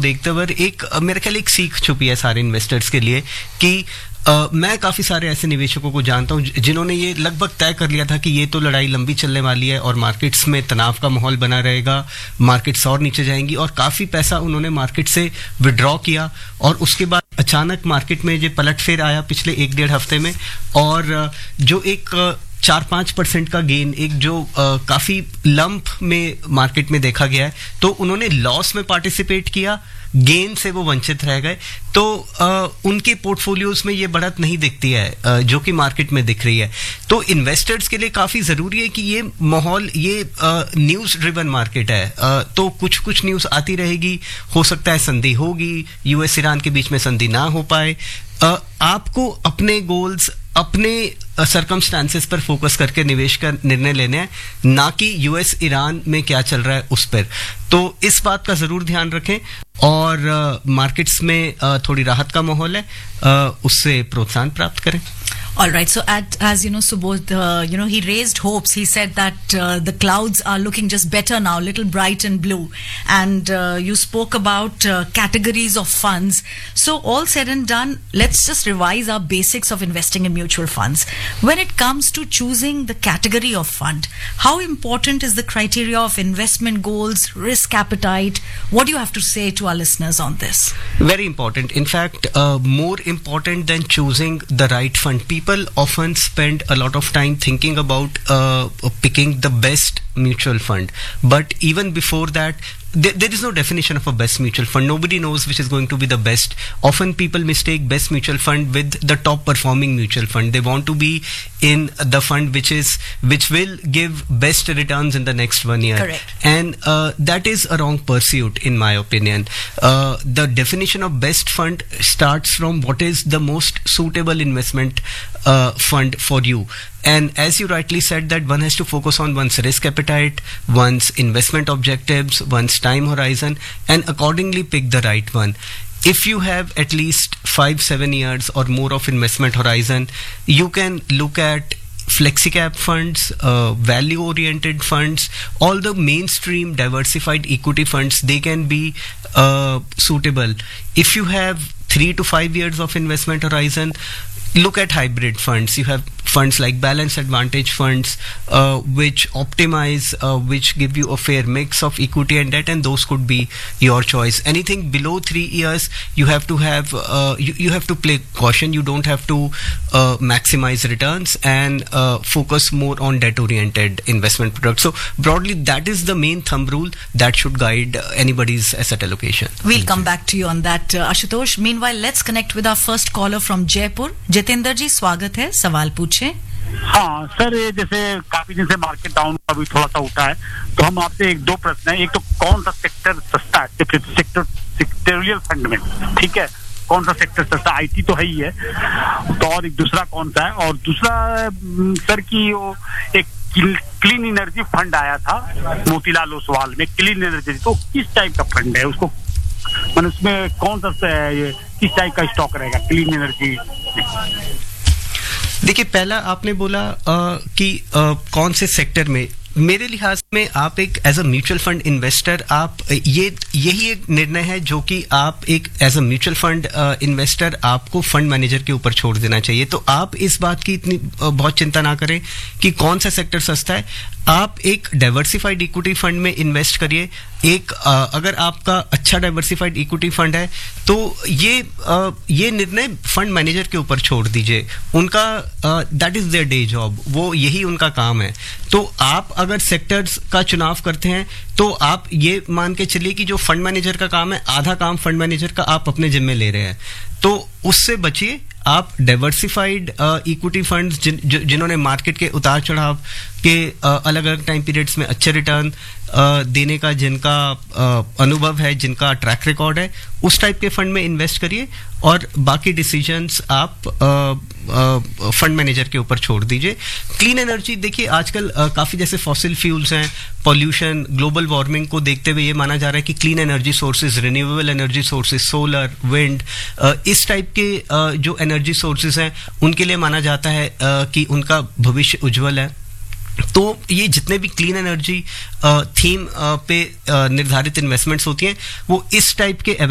देखते हुए एक मेरे ख्याल एक सीख छुपी है सारे इन्वेस्टर्स के लिए कि मैं काफी सारे ऐसे निवेशकों को जानता हूं जिन्होंने ये लगभग तय कर लिया था कि ये तो लड़ाई लंबी चलने वाली है और मार्केट्स में तनाव का माहौल बना रहेगा, मार्केट्स और नीचे जाएंगी, और काफी पैसा उन्होंने मार्केट से विड्रॉ किया और उसके बाद अचानक मार्केट में ये पलटफेर आया पिछले 1-1.5 हफ्ते में, और जो एक 4-5% का गेन, एक जो काफी लंप में मार्केट में देखा गया है, तो उन्होंने लॉस में पार्टिसिपेट किया, गेन से वो वंचित रह गए। तो उनके पोर्टफोलियोज में ये बढ़त नहीं दिखती है जो कि मार्केट में दिख रही है। तो इन्वेस्टर्स के लिए काफी जरूरी है कि ये माहौल, ये न्यूज ड्रिवन मार्केट है, तो कुछ कुछ न्यूज आती रहेगी, हो सकता है संधि होगी, यूएस ईरान के बीच में संधि ना हो पाए। आपको अपने गोल्स, अपने सर्कमस्टांसेस पर फोकस करके निवेश का निर्णय लेने हैं, ना कि यूएस ईरान में क्या चल रहा है उस पर। तो इस बात का जरूर ध्यान रखें, और मार्केट्स में थोड़ी राहत का माहौल है, उससे प्रोत्साहन प्राप्त करें। All right. So as you know, Subodh, he raised hopes. He said that the clouds are looking just better now, little bright and blue. And you spoke about categories of funds. So all said and done, let's just revise our basics of investing in mutual funds. When it comes to choosing the category of fund, how important is the criteria of investment goals, risk appetite? What do you have to say to our listeners on this? Very important. In fact, more important than choosing the right fund. People often spend a lot of time thinking about picking the best mutual fund, but even before that, there is no definition of a best mutual fund. Nobody knows which is going to be the best. Often people mistake best mutual fund with the top performing mutual fund. They want to be in the fund which will give best returns in the next 1 year. Correct. And that is a wrong pursuit in my opinion. The definition of best fund starts from what is the most suitable investment fund for you. And as you rightly said, that one has to focus on one's risk appetite, one's investment objectives, one's time horizon, and accordingly pick the right one. If you have at least 5-7 years or more of investment horizon, you can look at flexi-cap funds, value-oriented funds, all the mainstream diversified equity funds, they can be suitable. If you have 3 to 5 years of investment horizon, look at hybrid funds. You have funds like balanced advantage funds, which optimize, which give you a fair mix of equity and debt, and those could be your choice. Anything below 3 years, you have to have, you have to play caution. You don't have to maximize returns and focus more on debt-oriented investment products. So broadly, that is the main thumb rule that should guide anybody's asset allocation. We'll come back to you on that, Ashutosh. Meanwhile, let's connect with our first caller from Jaipur. Jitendra ji, स्वागत है, सवाल पूछे। हाँ sir, ये जैसे काफी दिन से मार्केट डाउन अभी थोड़ा सा उठा है, तो हम आपसे 1-2 प्रश्न है। एक तो कौन सा सेक्टर सस्ता है सेक्टोरियल फंड में, ठीक है, कौन सा सेक्टर सस्ता? आईटी तो है ही है, तो और एक दूसरा कौन सा है? और दूसरा सर की वो एक क्लीन एनर्जी फंड आया था मोतीलाल ओसवाल में, क्लीन एनर्जी, तो किस टाइप का फंड है? उसको मतलब उसमें कौन सा किस टाइप का स्टॉक रहेगा क्लीन एनर्जी? देखिए, पहला आपने बोला कि कौन से सेक्टर में। मेरे लिहाज में आप एक as a mutual fund investor, आप यही एक निर्णय है जो कि आप एक as a mutual fund investor आपको फंड मैनेजर के ऊपर छोड़ देना चाहिए। तो आप इस बात की इतनी बहुत चिंता ना करें कि कौन सा सेक्टर सस्ता है। आप एक डाइवर्सिफाइड इक्विटी फंड में इन्वेस्ट करिए। एक अगर आपका अच्छा डाइवर्सिफाइड इक्विटी फंड है तो ये निर्णय फंड मैनेजर के ऊपर छोड़ दीजिए। उनका that is their day job, वो यही उनका काम है। तो आप अगर सेक्टर्स का चुनाव करते हैं तो आप ये मान के चलिए कि जो फंड मैनेजर का काम है, आधा काम फंड मैनेजर का आप अपने जिम्मे ले रहे हैं, तो उससे बचिए। आप डाइवर्सिफाइड इक्विटी फंड्स जिन्होंने मार्केट के उतार चढ़ाव के अलग अलग टाइम पीरियड्स में अच्छे रिटर्न देने का जिनका अनुभव है, जिनका ट्रैक रिकॉर्ड है, उस टाइप के फंड में इन्वेस्ट करिए और बाकी डिसीजंस आप फंड मैनेजर के ऊपर छोड़ दीजिए। क्लीन एनर्जी, देखिए आजकल काफ़ी जैसे फॉसिल फ्यूल्स हैं, पॉल्यूशन, ग्लोबल वार्मिंग को देखते हुए ये माना जा रहा है कि clean energy sources, renewable energy sources, solar, wind, इस टाइप के जो एनर्जी सोर्सेज हैं उनके लिए माना जाता है कि उनका भविष्य उज्जवल है। तो ये जितने भी क्लीन एनर्जी थीम पे निर्धारित इन्वेस्टमेंट्स होती हैं वो इस टाइप के